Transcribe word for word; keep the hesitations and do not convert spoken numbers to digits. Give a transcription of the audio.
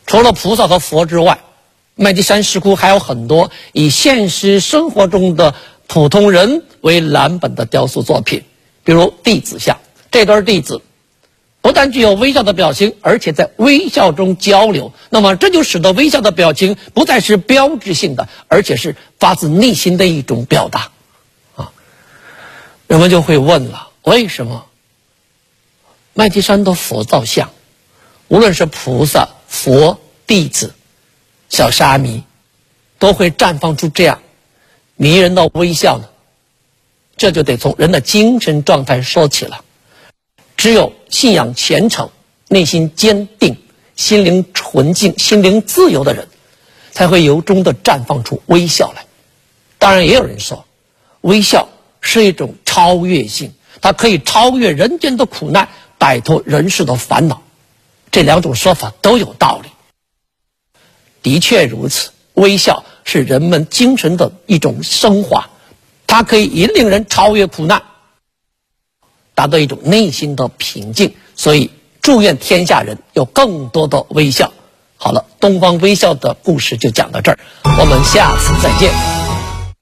除了菩萨和佛之外，麦积山石窟还有很多以现实生活中的普通人为蓝本的雕塑作品，比如弟子像。这对弟子不但具有微笑的表情，而且在微笑中交流，那么这就使得微笑的表情不再是标志性的，而且是发自内心的一种表达啊。人们就会问了，为什么麦积山的佛造像，无论是菩萨、佛、弟子、小沙弥，都会绽放出这样迷人的微笑呢？这就得从人的精神状态说起了。只有信仰虔诚、内心坚定、心灵纯净、心灵自由的人，才会由衷地绽放出微笑来。当然也有人说，微笑是一种超越性，它可以超越人间的苦难，摆脱人世的烦恼。这两种说法都有道理。的确如此，微笑是人们精神的一种升华，它可以引领人超越苦难，达到一种内心的平静。所以祝愿天下人有更多的微笑。好了，东方微笑的故事就讲到这儿，我们下次再见。